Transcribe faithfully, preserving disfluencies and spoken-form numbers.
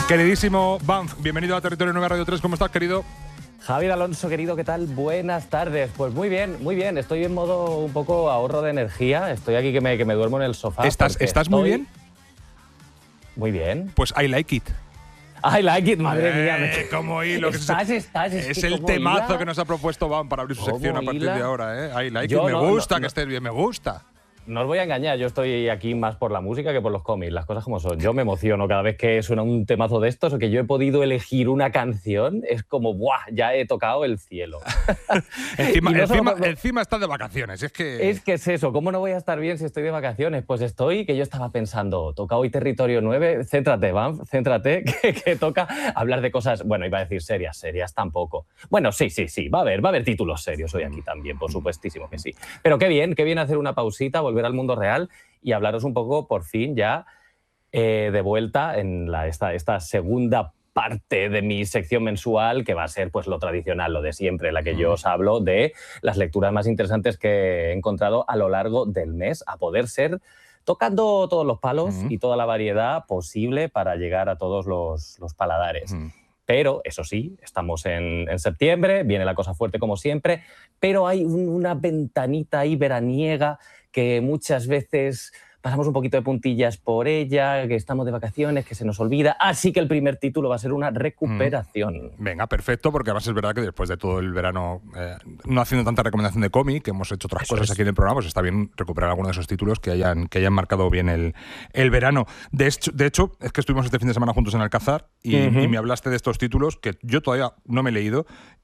Queridísimo Banff, bienvenido a Territorio nueve Radio tres. ¿Cómo estás, querido? Javier Alonso, querido, ¿qué tal? Buenas tardes. Pues muy bien, muy bien. Estoy en modo un poco ahorro de energía. Estoy aquí que me, que me duermo en el sofá. ¿Estás, ¿estás estoy... muy bien? Muy bien. Pues I like it. I like it, madre eh, mía. Me... ¿Cómo hilo? Estás, estás, es, es que el temazo hila... que nos ha propuesto Van para abrir su sección a partir hila... de ahora. ¿eh? I like Yo it. Me no, gusta no, que no. estés bien, me gusta. No os voy a engañar, yo estoy aquí más por la música que por los cómics, las cosas como son. Yo me emociono cada vez que suena un temazo de estos o que yo he podido elegir una canción, es como, ¡buah! Ya he tocado el cielo. encima, no encima, solo... encima estás de vacaciones, es que... Es que es eso, ¿cómo no voy a estar bien si estoy de vacaciones? Pues estoy, que yo estaba pensando, toca hoy Territorio nueve, céntrate, Banff, céntrate, que, que toca hablar de cosas, bueno, iba a decir serias, serias tampoco. Bueno, sí, sí, sí, va a haber, va a haber títulos serios hoy aquí también, por supuestísimo que sí. Pero qué bien, qué bien hacer una pausita, volver al mundo real y hablaros un poco, por fin, ya eh, de vuelta en la, esta, esta segunda parte de mi sección mensual, que va a ser pues lo tradicional, lo de siempre, en la que yo os hablo de las lecturas más interesantes que he encontrado a lo largo del mes, a poder ser tocando todos los palos uh-huh. y toda la variedad posible para llegar a todos los, los paladares. Uh-huh. Pero, eso sí, estamos en, en septiembre, viene la cosa fuerte como siempre, pero hay un, una ventanita ahí veraniega que muchas veces pasamos un poquito de puntillas por ella, que estamos de vacaciones, que se nos olvida. Así que el primer título va a ser una recuperación. Mm. Venga, perfecto, porque además es verdad que después de todo el verano, eh, no haciendo tanta recomendación de cómic, que hemos hecho otras Eso cosas es. aquí en el programa, pues está bien recuperar algunos de esos títulos que hayan, que hayan marcado bien el, el verano. De hecho, de hecho, es que estuvimos este fin de semana juntos en Alcázar y, uh-huh. y me hablaste de estos títulos que yo todavía no me he leído